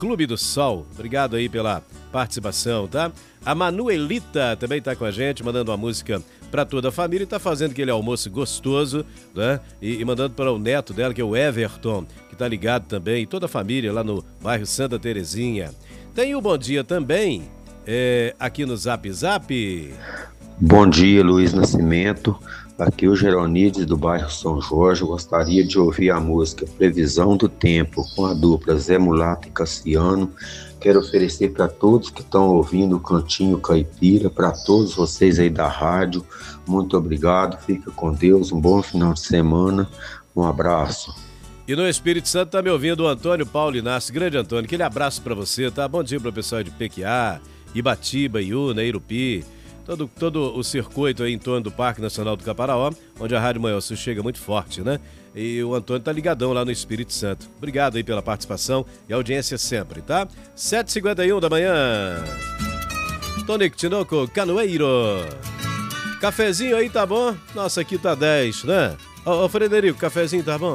Clube do Sol. Obrigado aí pela participação, tá? A Manuelita também tá com a gente, mandando uma música para toda a família e tá fazendo aquele almoço gostoso, né? E mandando para o neto dela, que é o Everton, que tá ligado também, e toda a família lá no bairro Santa Terezinha. Tem o bom dia também, aqui no Zap Zap. Bom dia, Luiz Nascimento. Aqui o Geronides do bairro São Jorge. Gostaria de ouvir a música Previsão do Tempo com a dupla Zé Mulato e Cassiano. Quero oferecer para todos que estão ouvindo o Cantinho Caipira, para todos vocês aí da rádio. Muito obrigado, fica com Deus, um bom final de semana, um abraço. E no Espírito Santo tá me ouvindo o Antônio Paulo Inácio, grande Antônio, aquele abraço para você, tá? Bom dia pro pessoal de Pequiá, Ibatiba, Iuna, Irupi, todo o circuito aí em torno do Parque Nacional do Caparaó, onde a Rádio Manhã Sul chega muito forte, né? E o Antônio tá ligadão lá no Espírito Santo. Obrigado aí pela participação e audiência sempre, tá? 7h51 da manhã. Tonico Tinoco, Canoeiro. Cafezinho aí tá bom? Nossa, aqui tá 10, né? Ô, Frederico, cafezinho tá bom?